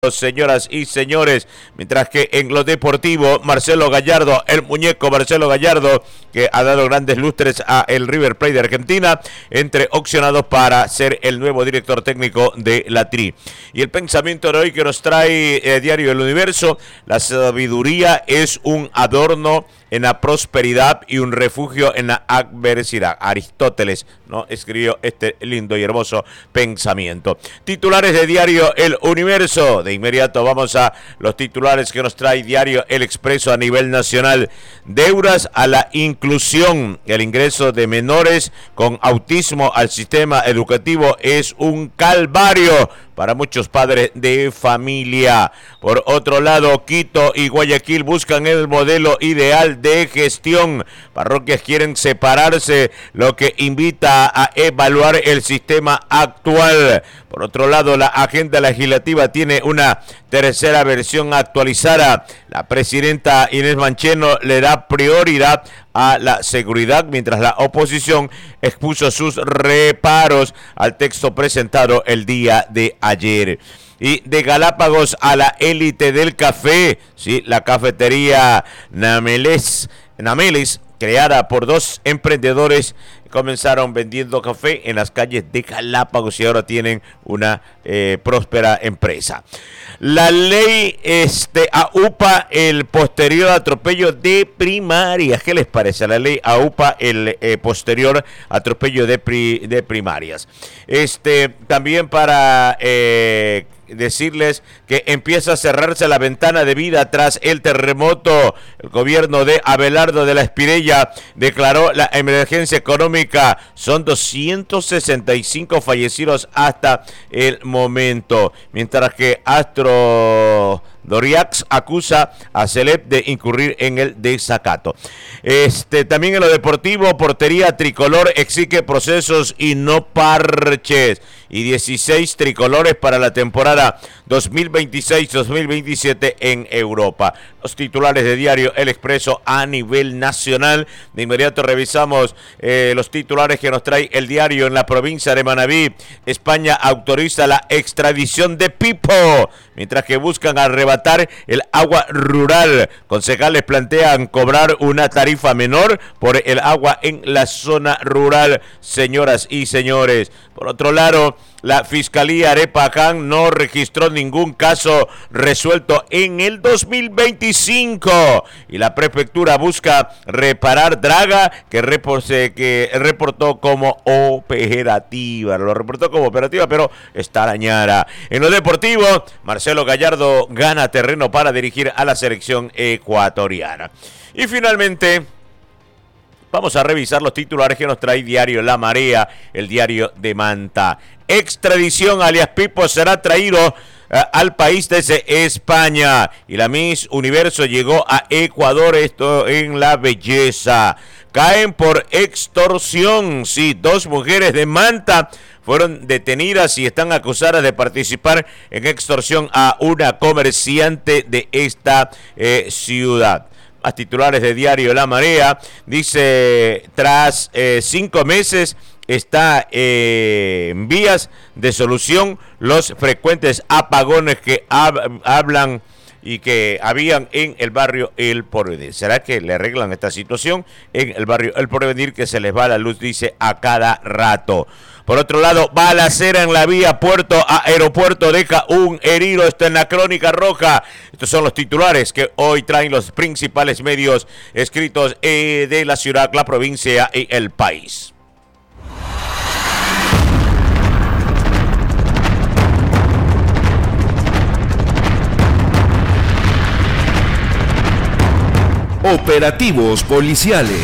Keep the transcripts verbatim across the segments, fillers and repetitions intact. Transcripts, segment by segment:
Señoras y señores, mientras que en lo deportivo, Marcelo Gallardo, el muñeco Marcelo Gallardo, que ha dado grandes lustres a el River Plate de Argentina, entre opcionados para ser el nuevo director técnico de la Tri. Y el pensamiento de hoy que nos trae eh, Diario El Universo: la sabiduría es un adorno en la prosperidad y un refugio en la adversidad. Aristóteles, ¿no?, escribió este lindo y hermoso pensamiento. Titulares de Diario El Universo. De inmediato vamos a los titulares que nos trae Diario El Expreso a nivel nacional. Deudas a la inclusión. El ingreso de menores con autismo al sistema educativo es un calvario para muchos padres de familia. Por otro lado, Quito y Guayaquil buscan el modelo ideal de gestión. Parroquias quieren separarse, lo que invita a evaluar el sistema actual. Por otro lado, la agenda legislativa tiene una tercera versión actualizada. La presidenta Inés Mancheno le da prioridad a la seguridad, mientras la oposición expuso sus reparos al texto presentado el día de ayer. Y de Galápagos a la élite del café, sí, la cafetería Nameles, Nameles, creada por dos emprendedores, comenzaron vendiendo café en las calles de Galápagos y ahora tienen una eh, próspera empresa. La ley este, aupa el posterior atropello de primarias. ¿Qué les parece? La ley aupa el eh, posterior atropello de, pri, de primarias. Este, también para Eh, decirles que empieza a cerrarse la ventana de vida tras el terremoto. El gobierno de Abelardo de la Espirella declaró la emergencia económica. Son doscientos sesenta y cinco fallecidos hasta el momento, mientras que Astro Doriax acusa a Celeb de incurrir en el desacato. Este, también en lo deportivo, portería tricolor exige procesos y no parches. Y dieciséis tricolores para la temporada dos mil veintiséis dos mil veintisiete en Europa. Los titulares de Diario El Expreso a nivel nacional. De inmediato revisamos eh, los titulares que nos trae el diario. En la provincia de Manabí, España autoriza la extradición de Pipo, mientras que buscan arrebatar el agua rural. Concejales plantean cobrar una tarifa menor por el agua en la zona rural, señoras y señores. Por otro lado, la Fiscalía Arepaján no registró ningún caso resuelto en el dos mil veinticinco y la prefectura busca reparar draga que, repose, que reportó como operativa. Lo reportó como operativa, pero está dañada. En lo deportivo, Marcelo Gallardo gana terreno para dirigir a la selección ecuatoriana. Y finalmente, vamos a revisar los titulares que nos trae Diario La Marea, el diario de Manta. Extradición alias Pipo será traído uh, al país desde España. Y la Miss Universo llegó a Ecuador, esto en la belleza. Caen por extorsión. Sí, dos mujeres de Manta fueron detenidas y están acusadas de participar en extorsión a una comerciante de esta eh, ciudad. Más titulares de Diario La Marea. Dice, tras eh, cinco meses está eh, en vías de solución los frecuentes apagones que hab- hablan y que habían en el barrio El Porvenir. ¿Será que le arreglan esta situación en el barrio El Porvenir, que se les va la luz, dice, a cada rato? Por otro lado, balacera en la vía puerto a aeropuerto deja un herido. Esto en la Crónica Roja. Estos son los titulares que hoy traen los principales medios escritos eh, de la ciudad, la provincia y el país. Operativos policiales.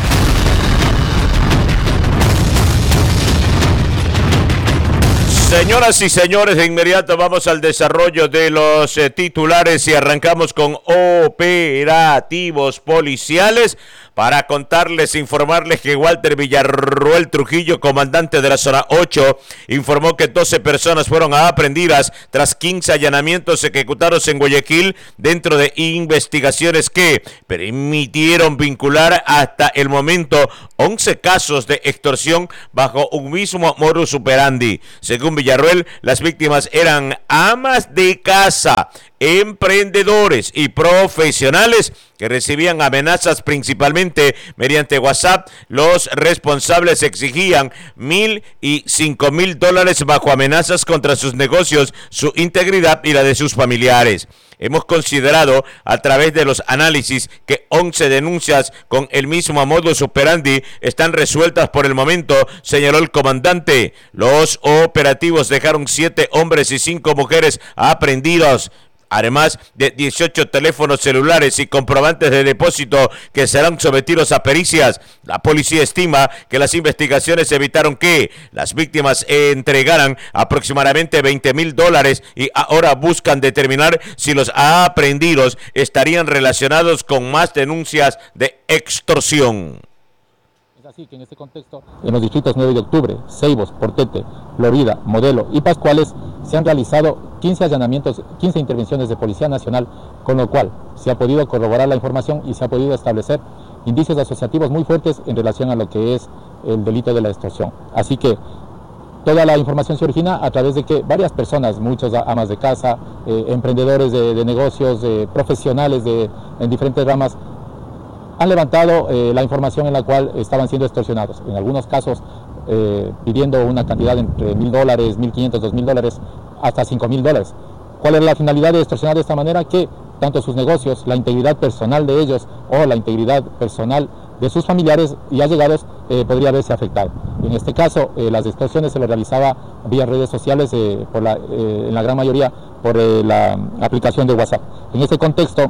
Señoras y señores, de inmediato vamos al desarrollo de los eh, titulares y arrancamos con operativos policiales para contarles, informarles que Walter Villarroel Trujillo, comandante de la zona ocho, informó que doce personas fueron aprehendidas tras quince allanamientos ejecutados en Guayaquil dentro de investigaciones que permitieron vincular hasta el momento once casos de extorsión bajo un mismo modus operandi. Según Villarroel, las víctimas eran amas de casa, emprendedores y profesionales que recibían amenazas principalmente mediante WhatsApp. Los responsables exigían mil y cinco mil dólares bajo amenazas contra sus negocios, su integridad y la de sus familiares. Hemos considerado a través de los análisis que once denuncias con el mismo modus operandi están resueltas por el momento, señaló el comandante. Los operativos dejaron siete hombres y cinco mujeres aprehendidos, además de dieciocho teléfonos celulares y comprobantes de depósito que serán sometidos a pericias. La policía estima que las investigaciones evitaron que las víctimas entregaran aproximadamente veinte mil dólares y ahora buscan determinar si los aprehendidos estarían relacionados con más denuncias de extorsión. Así que en este contexto, en los distritos nueve de octubre, Ceibos, Portete, Florida, Modelo y Pascuales se han realizado quince allanamientos, quince intervenciones de Policía Nacional, con lo cual se ha podido corroborar la información y se ha podido establecer indicios asociativos muy fuertes en relación a lo que es el delito de la extorsión. Así que toda la información se origina a través de que varias personas, muchos amas de casa, eh, emprendedores de, de negocios, eh, profesionales de, en diferentes ramas, han levantado eh, la información en la cual estaban siendo extorsionados, en algunos casos eh, pidiendo una cantidad entre mil dólares, mil quinientos, dos mil dólares, hasta cinco mil dólares. ¿Cuál es la finalidad de extorsionar de esta manera? Que tanto sus negocios, la integridad personal de ellos o la integridad personal de sus familiares y allegados eh, podría verse afectado. En este caso, eh, las extorsiones se les realizaba vía redes sociales, eh, por la, eh, en la gran mayoría por eh, la aplicación de WhatsApp. En este contexto,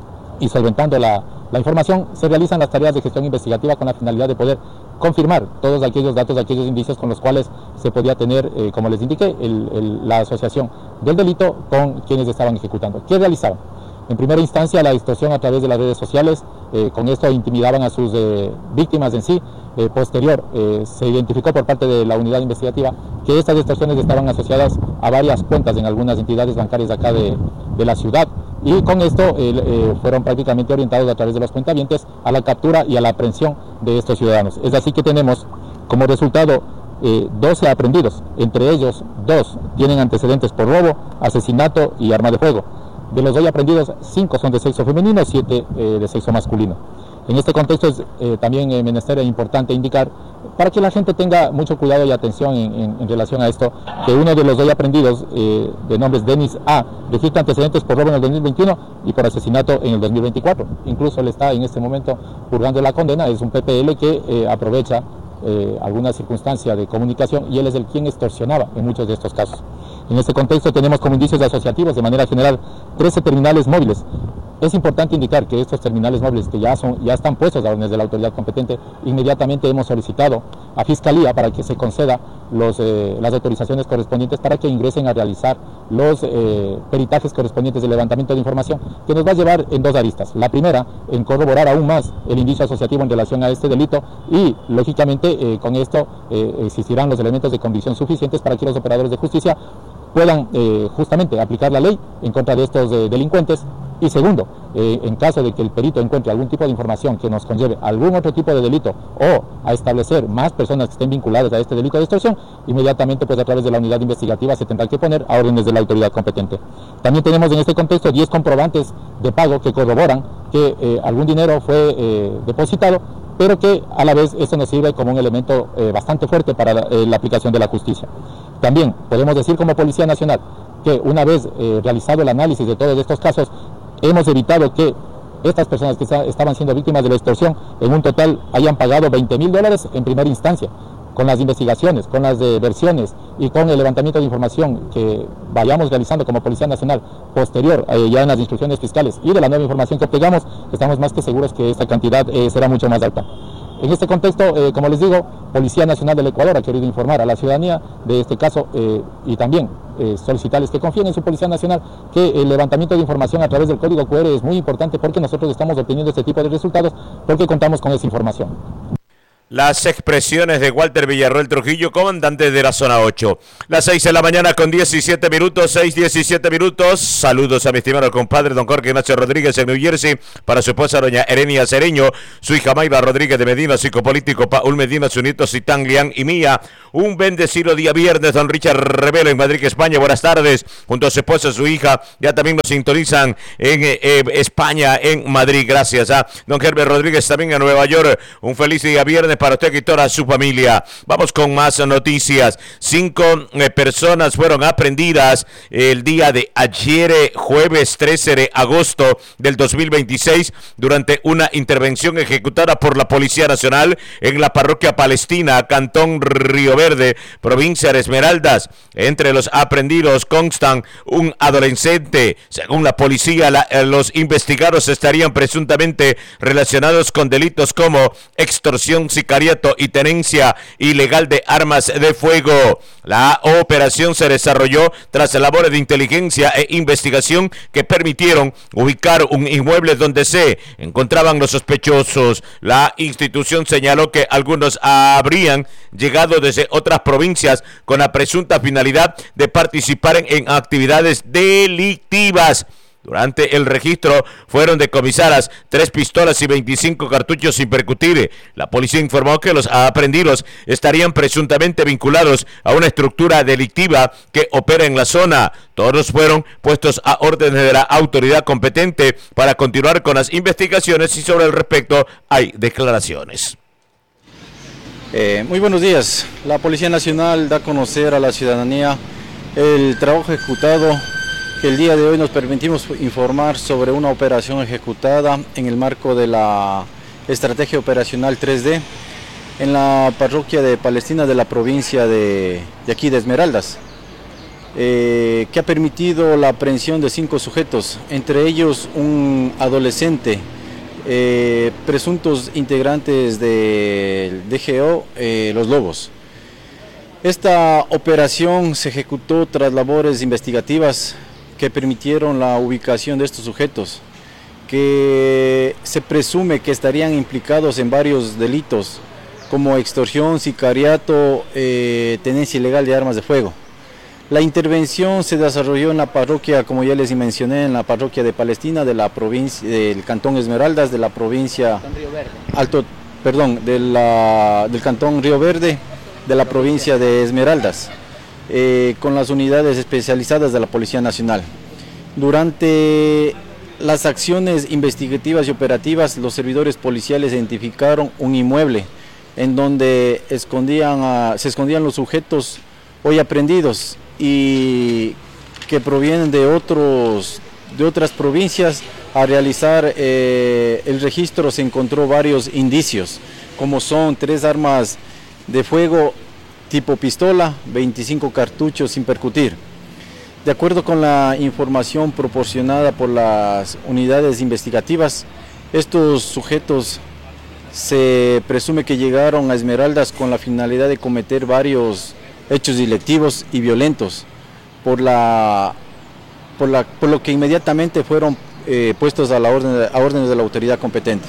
y solventando la, la información, se realizan las tareas de gestión investigativa con la finalidad de poder confirmar todos aquellos datos, aquellos indicios con los cuales se podía tener, eh, como les indiqué, el, el, la asociación del delito con quienes estaban ejecutando. ¿Qué realizaban? En primera instancia, la extorsión a través de las redes sociales, eh, con esto intimidaban a sus eh, víctimas en sí. Eh, posterior, eh, se identificó por parte de la unidad investigativa que estas extorsiones estaban asociadas a varias cuentas en algunas entidades bancarias de acá de, de la ciudad, y con esto eh, eh, fueron prácticamente orientados a través de los cuentavientes a la captura y a la aprehensión de estos ciudadanos. Es así que tenemos como resultado eh, doce aprehendidos, entre ellos dos tienen antecedentes por robo, asesinato y arma de fuego. De los hoy aprendidos, cinco son de sexo femenino, siete eh, de sexo masculino. En este contexto es eh, también eh, menester e importante indicar, para que la gente tenga mucho cuidado y atención en, en, en relación a esto, que uno de los hoy aprendidos, eh, de nombres Denis A, registra antecedentes por robo en el dos mil veintiuno y por asesinato en el dos mil veinticuatro. Incluso él está en este momento purgando la condena, es un P P L que eh, aprovecha eh, alguna circunstancia de comunicación y él es el quien extorsionaba en muchos de estos casos. En este contexto tenemos como indicios asociativos de manera general trece terminales móviles. Es importante indicar que estos terminales móviles que ya, son, ya están puestos a órdenes de la autoridad competente, inmediatamente hemos solicitado a Fiscalía para que se conceda los, eh, las autorizaciones correspondientes para que ingresen a realizar los eh, peritajes correspondientes de levantamiento de información, que nos va a llevar en dos aristas. La primera, en corroborar aún más el indicio asociativo en relación a este delito y, lógicamente, eh, con esto eh, existirán los elementos de convicción suficientes para que los operadores de justicia puedan eh, justamente aplicar la ley en contra de estos eh, delincuentes. Y segundo, eh, en caso de que el perito encuentre algún tipo de información que nos conlleve algún otro tipo de delito o a establecer más personas que estén vinculadas a este delito de extorsión, inmediatamente pues a través de la unidad investigativa se tendrá que poner a órdenes de la autoridad competente. También tenemos en este contexto diez comprobantes de pago que corroboran que eh, algún dinero fue eh, depositado, pero que a la vez esto nos sirve como un elemento eh, bastante fuerte para la, eh, la aplicación de la justicia. También podemos decir como Policía Nacional que una vez eh, realizado el análisis de todos estos casos, hemos evitado que estas personas que estaban siendo víctimas de la extorsión en un total hayan pagado veinte mil dólares en primera instancia. Con las investigaciones, con las de versiones y con el levantamiento de información que vayamos realizando como Policía Nacional posterior, eh, ya en las instrucciones fiscales y de la nueva información que obtengamos, estamos más que seguros que esta cantidad eh, será mucho más alta. En este contexto, eh, como les digo, Policía Nacional del Ecuador ha querido informar a la ciudadanía de este caso eh, y también eh, solicitarles que confíen en su Policía Nacional, que el levantamiento de información a través del código cu erre es muy importante porque nosotros estamos obteniendo este tipo de resultados porque contamos con esa información. Las expresiones de Walter Villarroel Trujillo, comandante de la zona ocho. Las seis de la mañana con diecisiete minutos, seis, diecisiete minutos. Saludos a mi estimado compadre don Jorge Ignacio Rodríguez en New Jersey, para su esposa doña Erenia Cereño, su hija Mayra Rodríguez de Medina, psicopolítico Paul Medina, su nieto Citán Lian y Mía. Un bendecido día viernes, don Richard Revelo en Madrid, España. Buenas tardes, junto a su esposa, su hija, ya también nos sintonizan en eh, eh, España, en Madrid. Gracias a don Herbert Rodríguez también en Nueva York. Un feliz día viernes para usted y toda su familia. Vamos con más noticias. Cinco eh, personas fueron aprehendidas el día de ayer, eh, jueves trece de agosto del dos mil veintiséis, durante una intervención ejecutada por la Policía Nacional en la parroquia Palestina, Cantón Río Verde, provincia de Esmeraldas. Entre los aprehendidos constan un adolescente. Según la policía, la, eh, los investigados estarían presuntamente relacionados con delitos como extorsión, sicariato y tenencia ilegal de armas de fuego. La operación se desarrolló tras labores de inteligencia e investigación que permitieron ubicar un inmueble donde se encontraban los sospechosos. La institución señaló que algunos habrían llegado desde otras provincias con la presunta finalidad de participar en, en actividades delictivas. Durante el registro fueron decomisadas tres pistolas y veinticinco cartuchos sin percutir. La policía informó que los aprehendidos estarían presuntamente vinculados a una estructura delictiva que opera en la zona. Todos fueron puestos a órdenes de la autoridad competente para continuar con las investigaciones y sobre el respecto hay declaraciones. Eh, muy buenos días. La Policía Nacional da a conocer a la ciudadanía el trabajo ejecutado. El día de hoy nos permitimos informar sobre una operación ejecutada en el marco de la Estrategia Operacional tres D en la parroquia de Palestina de la provincia de, de aquí de Esmeraldas, eh, que ha permitido la aprehensión de cinco sujetos, entre ellos un adolescente, eh, presuntos integrantes del D G O, eh, Los Lobos. Esta operación se ejecutó tras labores investigativas que permitieron la ubicación de estos sujetos, que se presume que estarían implicados en varios delitos, como extorsión, sicariato, eh, tenencia ilegal de armas de fuego. La intervención se desarrolló en la parroquia, como ya les mencioné, en la parroquia de Palestina, de la provincia, del Cantón Esmeraldas, de la provincia Río Verde. Alto, perdón, de la, del Cantón Río Verde, de la provincia de Esmeraldas. Eh, con las unidades especializadas de la Policía Nacional. Durante las acciones investigativas y operativas, los servidores policiales identificaron un inmueble en donde escondían a, se escondían los sujetos hoy aprehendidos y que provienen de, otros, de otras provincias. A realizar eh, el registro se encontró varios indicios, como son tres armas de fuego tipo pistola, veinticinco cartuchos sin percutir. De acuerdo con la información proporcionada por las unidades investigativas, estos sujetos se presume que llegaron a Esmeraldas con la finalidad de cometer varios hechos delictivos y violentos, por, la, por, la, por lo que inmediatamente fueron eh, puestos a, la orden, a órdenes de la autoridad competente.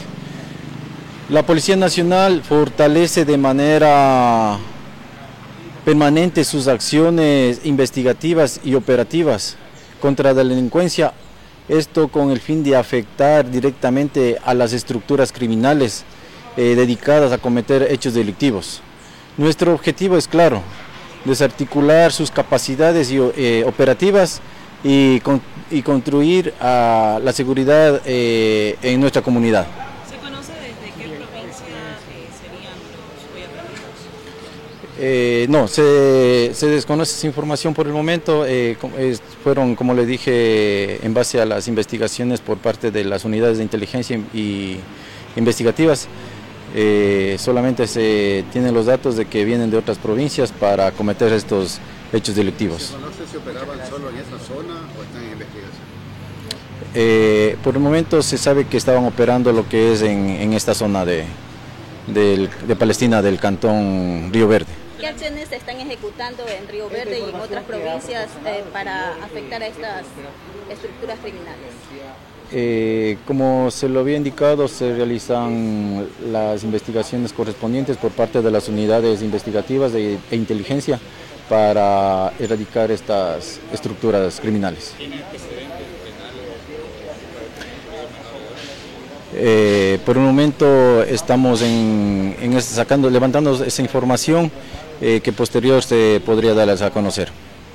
La Policía Nacional fortalece de manera permanente sus acciones investigativas y operativas contra la delincuencia, esto con el fin de afectar directamente a las estructuras criminales eh, dedicadas a cometer hechos delictivos. Nuestro objetivo es claro, desarticular sus capacidades y, eh, operativas y, con, y construir uh, la seguridad eh, en nuestra comunidad. Eh, no, se, se desconoce esa información por el momento, eh, es, fueron, como le dije, en base a las investigaciones por parte de las unidades de inteligencia y investigativas, eh, solamente se tienen los datos de que vienen de otras provincias para cometer estos hechos delictivos. ¿Se conoce si operaban solo en esa zona o están en investigación? Eh, por el momento se sabe que estaban operando lo que es en, en esta zona de, del, de Palestina del Cantón Río Verde. ¿Qué acciones se están ejecutando en Río Verde y en otras provincias eh, para afectar a estas estructuras criminales? Eh, como se lo había indicado, se realizan las investigaciones correspondientes por parte de las unidades investigativas de, e inteligencia para erradicar estas estructuras criminales. Eh, por un momento estamos en, en sacando, levantando esa información eh, que posterior se podría darles a conocer.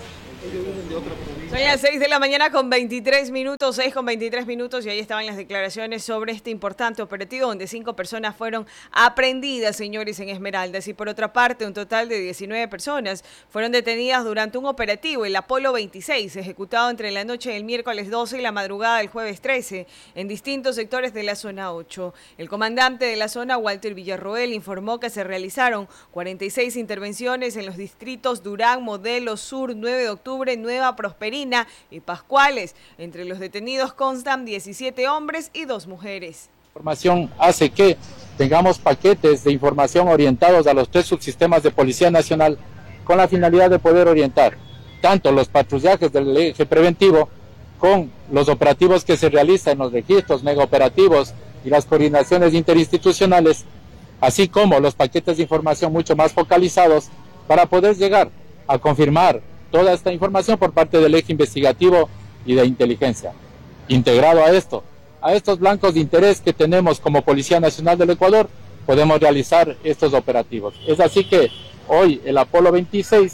Son las seis de la mañana con veintitrés minutos, seis con veintitrés minutos, y ahí estaban las declaraciones sobre este importante operativo donde cinco personas fueron aprehendidas, señores, en Esmeraldas. Y por otra parte, un total de diecinueve personas fueron detenidas durante un operativo, el Apolo veintiséis, ejecutado entre la noche del miércoles doce y la madrugada del jueves trece, en distintos sectores de la zona ocho. El comandante de la zona, Walter Villarroel, informó que se realizaron cuarenta y seis intervenciones en los distritos Durán, Modelo, Sur, nueve de octubre, Nueva Prosperidad y Pascuales. Entre los detenidos constan diecisiete hombres y dos mujeres. La información hace que tengamos paquetes de información orientados a los tres subsistemas de Policía Nacional con la finalidad de poder orientar tanto los patrullajes del eje preventivo con los operativos que se realizan en los registros megaoperativos y las coordinaciones interinstitucionales, así como los paquetes de información mucho más focalizados para poder llegar a confirmar toda esta información por parte del eje investigativo y de inteligencia. Integrado a esto, a estos blancos de interés que tenemos como Policía Nacional del Ecuador, podemos realizar estos operativos. Es así que hoy el Apolo veintiséis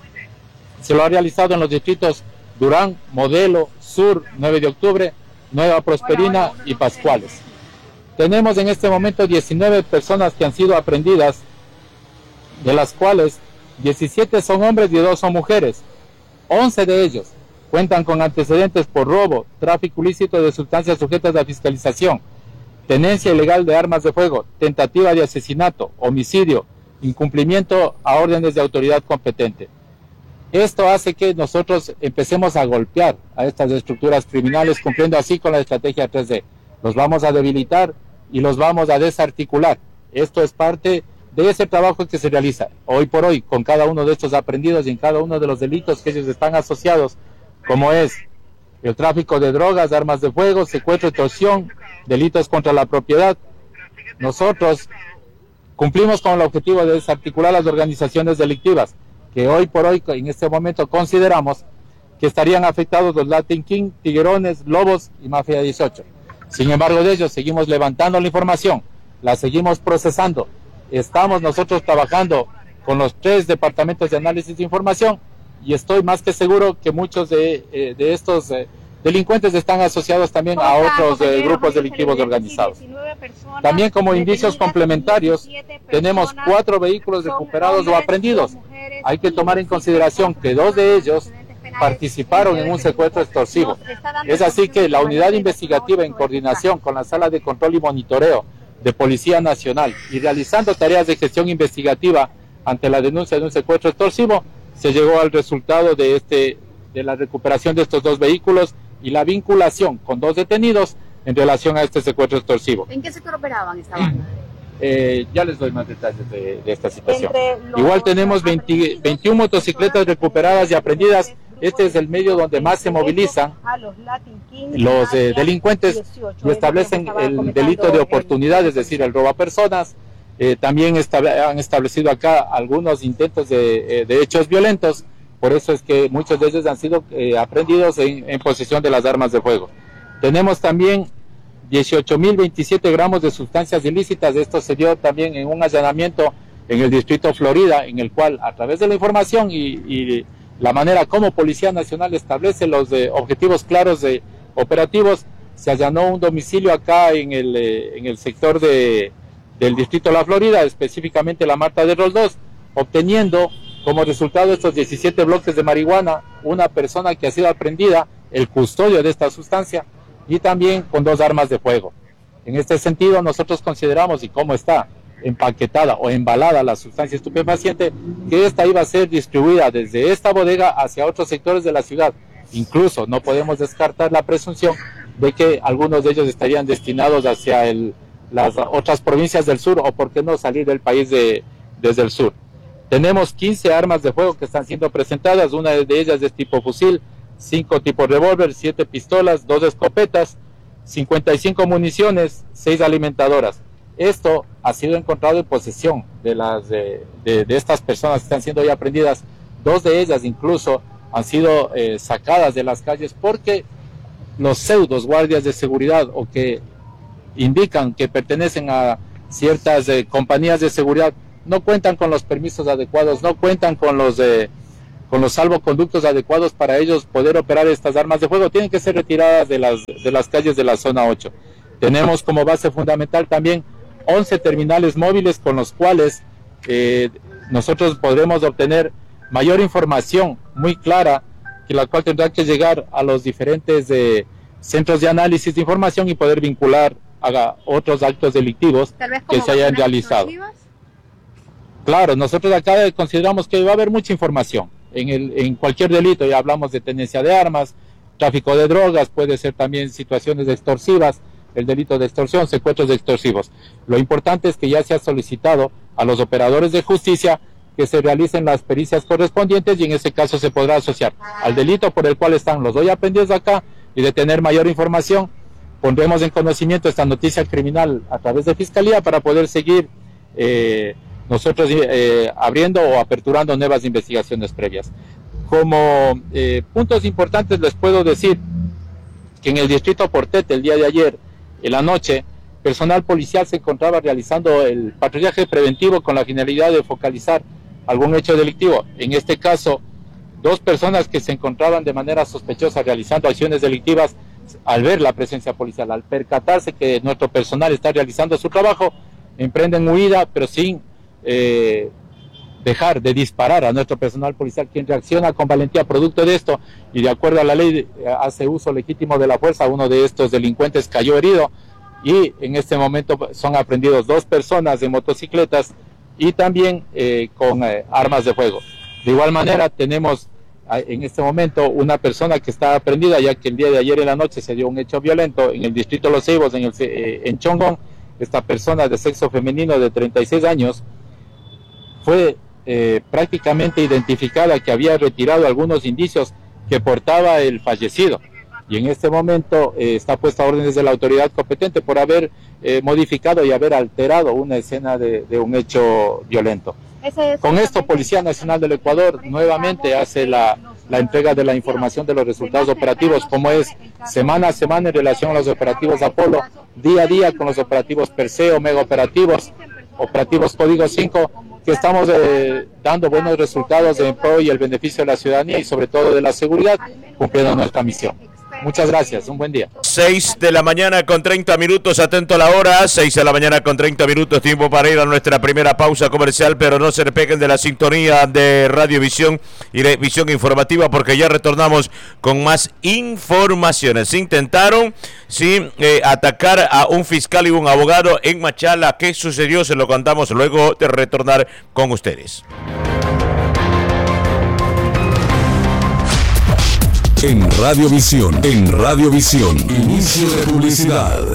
se lo ha realizado en los distritos Durán, Modelo, Sur, nueve de octubre, Nueva Prosperina y Pascuales. Tenemos en este momento diecinueve personas que han sido aprehendidas, de las cuales diecisiete son hombres y dos son mujeres. once de ellos cuentan con antecedentes por robo, tráfico ilícito de sustancias sujetas a fiscalización, tenencia ilegal de armas de fuego, tentativa de asesinato, homicidio, incumplimiento a órdenes de autoridad competente. Esto hace que nosotros empecemos a golpear a estas estructuras criminales, cumpliendo así con la estrategia tres D. Los vamos a debilitar y los vamos a desarticular. Esto es parte de ese trabajo que se realiza hoy por hoy con cada uno de estos aprendidos y en cada uno de los delitos que ellos están asociados, como es el tráfico de drogas, armas de fuego, secuestro, extorsión, delitos contra la propiedad. Nosotros cumplimos con el objetivo de desarticular las organizaciones delictivas, que hoy por hoy en este momento consideramos que estarían afectados los Latin King, Tiguerones, Lobos y Mafia dieciocho. Sin embargo de ellos seguimos levantando la información, la seguimos procesando. Estamos nosotros trabajando con los tres departamentos de análisis de información y estoy más que seguro que muchos de, eh, de estos eh, delincuentes están asociados también a otros eh, grupos delictivos organizados. También como indicios complementarios tenemos cuatro vehículos recuperados o aprendidos. Hay que tomar en consideración que dos de ellos participaron en un secuestro extorsivo. Es así que la unidad investigativa en coordinación con la Sala de Control y Monitoreo de Policía Nacional y realizando tareas de gestión investigativa ante la denuncia de un secuestro extorsivo, se llegó al resultado de este de la recuperación de estos dos vehículos y la vinculación con dos detenidos en relación a este secuestro extorsivo. ¿En qué sector operaban esta banda? Eh, ya les doy más detalles de, de esta situación. Igual tenemos veinte, veintiuna motocicletas recuperadas y aprendidas. Este es el medio donde más se movilizan los eh, delincuentes y establecen el delito de oportunidad, es decir, el robo a personas. Eh, también estable, han establecido acá algunos intentos de, eh, de hechos violentos, por eso es que muchos de ellos han sido eh, aprehendidos en, en posesión de las armas de fuego. Tenemos también dieciocho mil veintisiete gramos de sustancias ilícitas. Esto se dio también en un allanamiento en el distrito Florida, en el cual a través de la información y, y la manera como Policía Nacional establece los eh, objetivos claros de operativos, se allanó un domicilio acá en el, eh, en el sector de, del distrito La Florida, específicamente la Marta de Roldós, obteniendo como resultado estos diecisiete bloques de marihuana, una persona que ha sido aprehendida, el custodio de esta sustancia, y también con dos armas de fuego. En este sentido, nosotros consideramos, y cómo está empaquetada o embalada la sustancia estupefaciente, que esta iba a ser distribuida desde esta bodega hacia otros sectores de la ciudad. Incluso no podemos descartar la presunción de que algunos de ellos estarían destinados hacia el las otras provincias del sur, o por qué no salir del país de, desde el sur. Tenemos quince armas de fuego que están siendo presentadas, una de ellas es tipo fusil, cinco tipo revólver, siete pistolas, dos escopetas, cincuenta y cinco municiones, seis alimentadoras. Esto ha sido encontrado en posesión de, las, de, de, de estas personas que están siendo ya aprendidas. Dos de ellas incluso han sido eh, sacadas de las calles porque los pseudos guardias de seguridad o que indican que pertenecen a ciertas eh, compañías de seguridad no cuentan con los permisos adecuados, no cuentan con los eh, con los salvoconductos adecuados para ellos poder operar estas armas de fuego. Tienen que ser retiradas de las, de las calles de la zona ocho. Tenemos como base fundamental también once terminales móviles con los cuales eh, nosotros podremos obtener mayor información muy clara, que la cual tendrá que llegar a los diferentes eh, centros de análisis de información y poder vincular a otros actos delictivos que se hayan realizado. Claro, nosotros acá consideramos que va a haber mucha información en, el, en cualquier delito. Ya hablamos de tenencia de armas, tráfico de drogas, puede ser también situaciones extorsivas, el delito de extorsión, secuestros extorsivos. Lo importante es que ya se ha solicitado a los operadores de justicia que se realicen las pericias correspondientes y en ese caso se podrá asociar al delito por el cual están los hoy aprendidos acá, y de tener mayor información pondremos en conocimiento esta noticia criminal a través de Fiscalía para poder seguir eh, nosotros eh, abriendo o aperturando nuevas investigaciones previas. Como eh, puntos importantes les puedo decir que en el distrito Portete el día de ayer, en la noche, personal policial se encontraba realizando el patrullaje preventivo con la finalidad de focalizar algún hecho delictivo. En este caso, dos personas que se encontraban de manera sospechosa realizando acciones delictivas, al ver la presencia policial, al percatarse que nuestro personal está realizando su trabajo, emprenden huida, pero sin eh, dejar de disparar a nuestro personal policial, quien reacciona con valentía producto de esto, y de acuerdo a la ley hace uso legítimo de la fuerza. Uno de estos delincuentes cayó herido, y en este momento son aprendidos dos personas de motocicletas y también eh, con eh, armas de fuego. De igual manera tenemos en este momento una persona que está aprendida, ya que el día de ayer en la noche se dio un hecho violento en el distrito Los Ceibos, en, el, eh, en Chongón. Esta persona de sexo femenino de treinta y seis años fue eh, prácticamente identificada, que había retirado algunos indicios que portaba el fallecido, y en este momento eh, está puesta a órdenes de la autoridad competente por haber eh, modificado y haber alterado una escena de, de un hecho violento. Con esto, Policía Nacional del Ecuador nuevamente hace la, la entrega de la información de los resultados operativos, como es semana a semana en relación a los operativos Apolo, día a día con los operativos Perseo, mega operativos, operativos Código cinco, que estamos eh, dando buenos resultados en pro y el beneficio de la ciudadanía y sobre todo de la seguridad, cumpliendo nuestra misión. Muchas gracias, un buen día. seis de la mañana con treinta minutos, atento a la hora, seis de la mañana con treinta minutos, tiempo para ir a nuestra primera pausa comercial, pero no se despeguen de la sintonía de Radiovisión y de Visión Informativa, porque ya retornamos con más informaciones. Intentaron, sí, eh, atacar a un fiscal y un abogado en Machala. ¿Qué sucedió? Se lo contamos luego de retornar con ustedes. En Radiovisión, en Radiovisión, inicio de publicidad.